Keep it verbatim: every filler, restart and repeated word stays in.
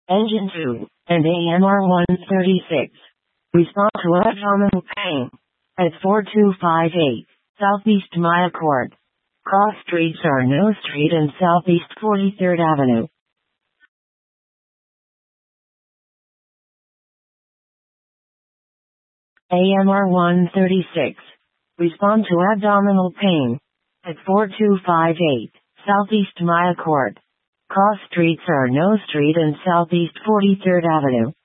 Engine two, and A M R one thirty-six. Respond to abdominal pain. At four two five eight, Southeast Maya Court. Cross streets are No Street and Southeast forty-third Avenue. A M R one thirty-six. Respond to abdominal pain. At four two five eight, Southeast Maya Court. Cross streets are No Street and Southeast forty-third Avenue.